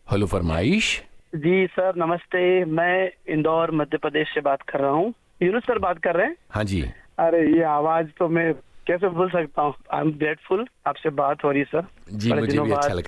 Hello फरमाइश। जी sir नमस्ते, मैं इंदौर मध्य प्रदेश से बात कर रहा हूँ। यूनुस सर बात कर रहे हैं? हाँ जी। अरे ये आवाज तो मैं कैसे भूल सकता हूँ। आई एम ग्रेटफुल, आपसे बात हो रही है सर जी बड़े मुझे दिनों भी अच्छा बाद। लगा।